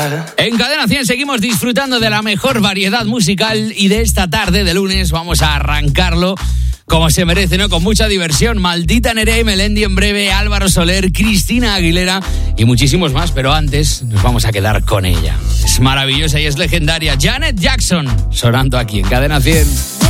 En Cadena 100 seguimos disfrutando de la mejor variedad musical y de esta tarde de lunes vamos a arrancarlo como se merece, ¿no? Con mucha diversión. Maldita Nerea, Melendi en breve, Álvaro Soler, Cristina Aguilera y muchísimos más, pero antes nos vamos a quedar con ella. Es maravillosa y es legendaria. Janet Jackson, sonando aquí en Cadena 100.